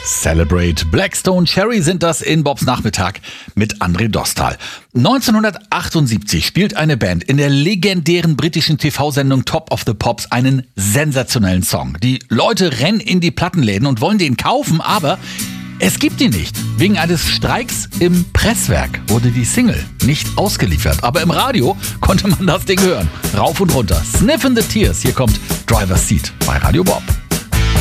Celebrate Blackstone Cherry sind das in Bobs Nachmittag mit André Dostal. 1978 spielt eine Band in der legendären britischen TV-Sendung Top of the Pops einen sensationellen Song. Die Leute rennen in die Plattenläden und wollen den kaufen, aber es gibt ihn nicht. Wegen eines Streiks im Presswerk wurde die Single nicht ausgeliefert. Aber im Radio konnte man das Ding hören. Rauf und runter. Sniff in the Tears. Hier kommt Driver's Seat bei Radio Bob.